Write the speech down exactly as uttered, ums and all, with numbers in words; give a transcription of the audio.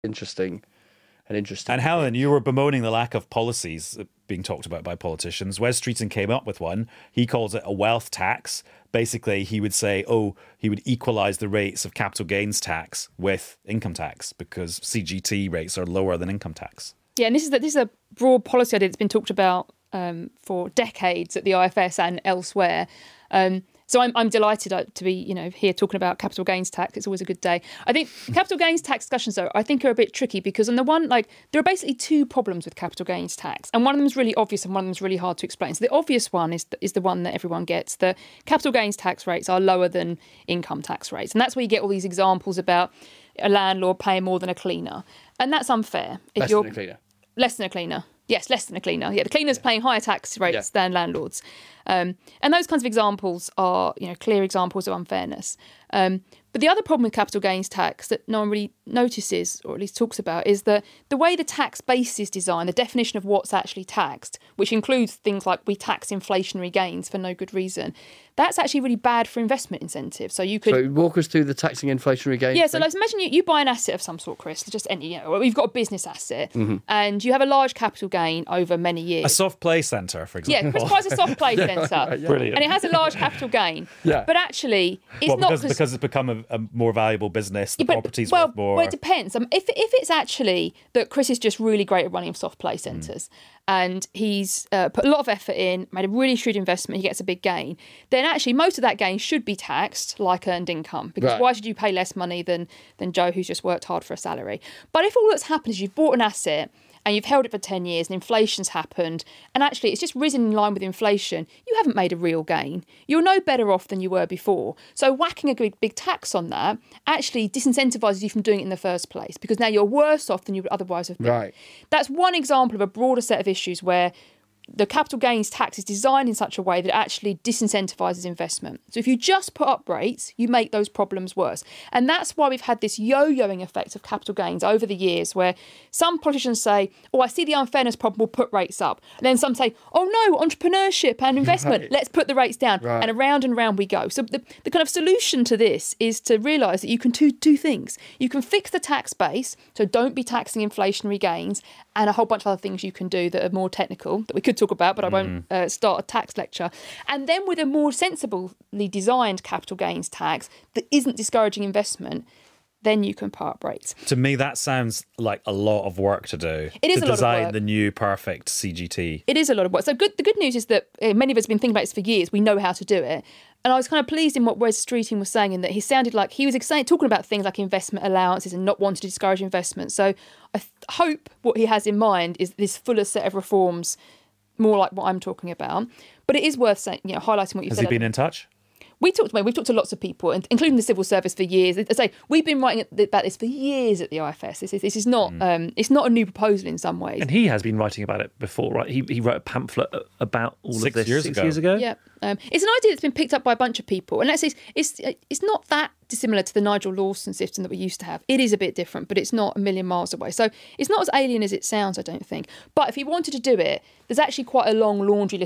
interesting. An interesting. And Helen, you were bemoaning the lack of policies being talked about by politicians. Wes Streeton came up with one. He calls it a wealth tax. Basically, he would say, oh, he would equalise the rates of capital gains tax with income tax because C G T rates are lower than income tax. Yeah, and this is, the, this is a broad policy idea that's been talked about um, for decades at the I F S and elsewhere. Um, So I'm, I'm delighted to be, you know, here talking about capital gains tax. It's always a good day. I think capital gains tax discussions, though, I think are a bit tricky because on the one, like, there are basically two problems with capital gains tax. And one of them is really obvious and one of them is really hard to explain. So the obvious one is the, is the one that everyone gets. The capital gains tax rates are lower than income tax rates. And that's where you get all these examples about a landlord paying more than a cleaner. And that's unfair. If less you're, than a cleaner. Less than a cleaner. Yes, less than a cleaner. Yeah, the cleaner's yeah. paying higher tax rates yeah. than landlords. Um, and those kinds of examples are, you know, clear examples of unfairness. Um, but the other problem with capital gains tax that no one really notices, or at least talks about, is that the way the tax base is designed, the definition of what's actually taxed, which includes things like we tax inflationary gains for no good reason, that's actually really bad for investment incentives. So you could so walk us through the taxing inflationary gains. Yeah, so let's imagine you, you buy an asset of some sort, Chris. Just any, you know, you've got a business asset, mm-hmm. and you have a large capital gain over many years. A soft play centre, for example. Yeah, Chris buys a soft play centre, yeah, yeah. Brilliant, and it has a large capital gain. Yeah, but actually, it's well, not because, because it's become a, a more valuable business. The yeah, but, property's well, worth more. Well, it depends. Um, if if it's actually that Chris is just really great at running soft play centres, mm. and he's uh, put a lot of effort in, made a really shrewd investment, he gets a big gain, then actually most of that gain should be taxed like earned income, because right. why should you pay less money than than Joe, who's just worked hard for a salary? But if all that's happened is you've bought an asset and you've held it for ten years and inflation's happened, and actually it's just risen in line with inflation, you haven't made a real gain. You're no better off than you were before. So whacking a big, big tax on that actually disincentivises you from doing it in the first place, because now you're worse off than you would otherwise have been. Right. That's one example of a broader set of issues where the capital gains tax is designed in such a way that it actually disincentivises investment. So if you just put up rates, you make those problems worse. And that's why we've had this yo-yoing effect of capital gains over the years, where some politicians say, oh, I see the unfairness problem, we'll put rates up. And then some say, oh no, entrepreneurship and investment, right. let's put the rates down. Right. And around and around we go. So the, the kind of solution to this is to realise that you can do two things. You can fix the tax base, so don't be taxing inflationary gains, and a whole bunch of other things you can do that are more technical, that we could talk about, but I won't uh, start a tax lecture. And then with a more sensibly designed capital gains tax that isn't discouraging investment, then you can put up rates. To me, that sounds like a lot of work to do. It is to a lot of design work. the new perfect C G T. It is a lot of work. So good. The good news is that uh, many of us have been thinking about this for years. We know how to do it. And I was kind of pleased in what Wes Streeting was saying, in that he sounded like he was excited, talking about things like investment allowances and not wanting to discourage investment. So I th- hope what he has in mind is this fuller set of reforms, more like what I'm talking about. But it is worth saying, you know, highlighting what you Has said. he been in touch? We talked, we've talked to lots of people, including the civil service, for years. I say we've been writing about this for years at the I F S. This is this is not mm. um, it's not a new proposal in some ways. And he has been writing about it before, right? He he wrote a pamphlet about all six of this years six ago. years ago. Yeah, um, it's an idea that's been picked up by a bunch of people, and let's say it's it's, it's not that dissimilar to the Nigel Lawson system that we used to have. It is a bit different, but it's not a million miles away. So it's not as alien as it sounds, I don't think. But if he wanted to do it, there's actually quite a long laundry list